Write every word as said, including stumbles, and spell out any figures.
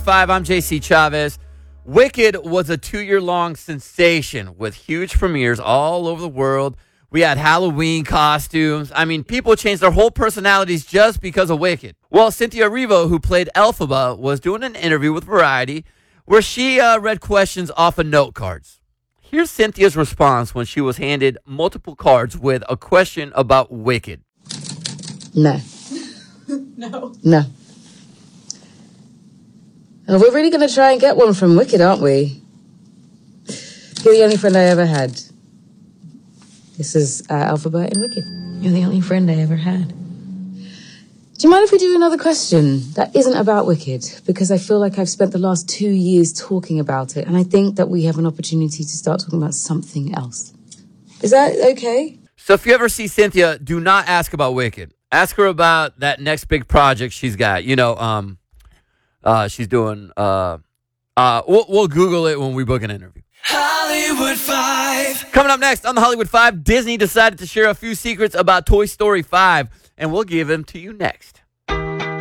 five. I'm J C Chavez. Wicked was a two-year-long sensation with huge premieres all over the world. We had Halloween costumes. I mean, people changed their whole personalities just because of Wicked. Well, Cynthia Erivo, who played Elphaba, was doing an interview with Variety where she uh, read questions off of note cards. Here's Cynthia's response when she was handed multiple cards with a question about Wicked. No. No. No. Uh, we're really going to try and get one from Wicked, aren't we? You're the only friend I ever had. This is uh, Elphaba in Wicked. You're the only friend I ever had. Do you mind if we do another question that isn't about Wicked? Because I feel like I've spent the last two years talking about it, and I think that we have an opportunity to start talking about something else. Is that okay? So if you ever see Cynthia, do not ask about Wicked. Ask her about that next big project she's got. You know, um, uh, she's doing, uh, uh, we'll, we'll Google it when we book an interview. Hollywood Five. Coming up next on the Hollywood Five, Disney decided to share a few secrets about Toy Story five, and we'll give them to you next.